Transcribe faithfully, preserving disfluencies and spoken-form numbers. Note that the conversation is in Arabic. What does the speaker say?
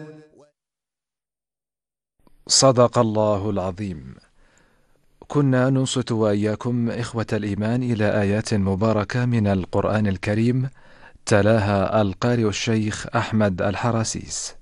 صدق الله العظيم. كنا ننصت وإياكم إخوة الإيمان إلى آيات مباركة من القرآن الكريم، تلاها القارئ الشيخ أحمد الحراسيس.